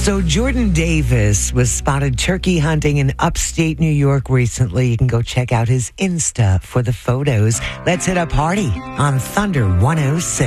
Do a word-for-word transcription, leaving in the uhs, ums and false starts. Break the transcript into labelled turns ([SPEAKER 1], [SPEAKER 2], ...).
[SPEAKER 1] So Jordan Davis was spotted turkey hunting in upstate New York recently. You can go check out his Insta for the photos. Let's hit a party on Thunder one oh six.